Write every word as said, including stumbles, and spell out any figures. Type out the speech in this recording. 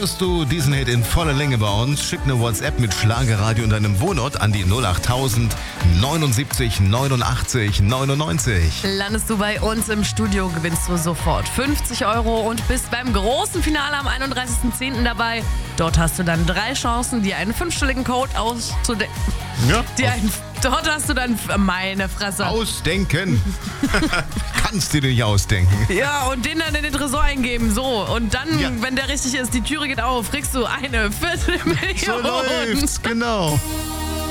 hörst du diesen Hit in voller Länge bei uns, schick eine WhatsApp mit Schlagerradio und deinem Wohnort an die null achttausend neunundsiebzig neunundachtzig neunundneunzig. Landest du bei uns im Studio, gewinnst du sofort fünfzig Euro und bist beim großen Finale am einunddreißigsten zehnten dabei. Dort hast du dann drei Chancen, dir einen fünfstelligen Code auszudenken. Ja. Die ein, dort hast du dann, meine Fresse. Ausdenken. Kannst du dir nicht ausdenken. Ja, und den dann in den Tresor eingeben. So, und dann, Ja. wenn der richtig ist, die Türe geht auf, kriegst du eine Viertelmillion. So läuft's, genau.